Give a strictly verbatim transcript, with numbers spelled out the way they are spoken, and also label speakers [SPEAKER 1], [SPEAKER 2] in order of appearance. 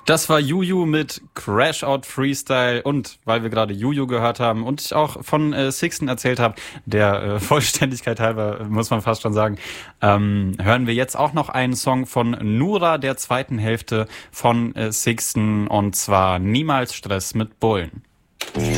[SPEAKER 1] Das war Juju mit Crash Out Freestyle und weil wir gerade Juju gehört haben und ich auch von äh, Sixten erzählt habe, der äh, Vollständigkeit halber, muss man fast schon sagen, ähm, hören wir jetzt auch noch einen Song von Nura, der zweiten Hälfte von äh, Sixten, und zwar Niemals Stress mit Bullen.